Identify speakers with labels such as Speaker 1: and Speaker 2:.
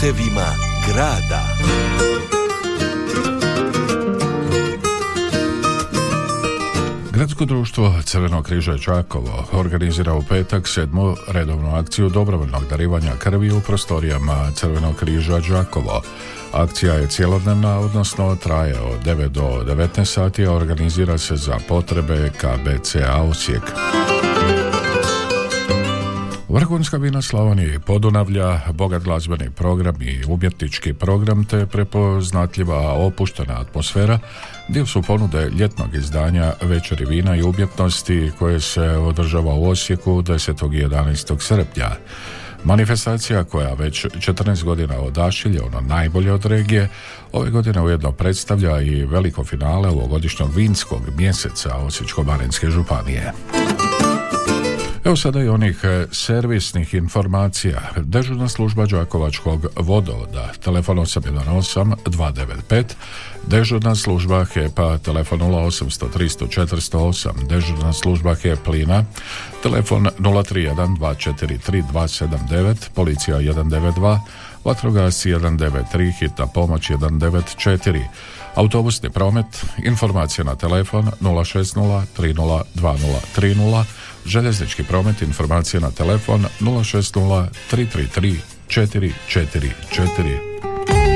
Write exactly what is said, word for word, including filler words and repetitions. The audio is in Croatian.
Speaker 1: putevima grada.
Speaker 2: Gradsko društvo Crvenog križa Đakovo organizira u petak sedmu redovnu akciju dobrovoljnog darivanja krvi u prostorijama Crvenog križa Đakovo. Akcija je cjelodnevna, odnosno traje od devet do devetnaest sati, a organizira se za potrebe K B C-a Osijek. Vrhunska vina Slavonije i Podunavlja, bogat glazbeni program i umjetnički program te prepoznatljiva opuštena atmosfera dio su ponude ljetnog izdanja Večeri vina i umjetnosti koje se održava u Osijeku desetog i jedanaestog srpnja. Manifestacija koja već četrnaest godina odašilje ono najbolje od regije, ove godine ujedno predstavlja i veliko finale ovogodišnjeg vinskog mjeseca Osječko-baranjske županije. Evo sada i onih servisnih informacija. Dežurna služba Đakovačkog vodovoda, telefon osam jedan osam dva devet pet, dežurna služba H E P-a, telefon nula osamsto tristo četiristo osam, dežurna služba H E P Plina, telefon nula tri jedan dva četiri tri dva sedam devet, policija jedan devet dva, vatrogasci jedan devet tri, hitna pomoć jedan devet četiri. Autobusni promet, informacija na telefon nula šest nula tri nula dva nula tri nula, željeznički promet, informacija na telefon nula šest nula tri tri tri četiri četiri četiri.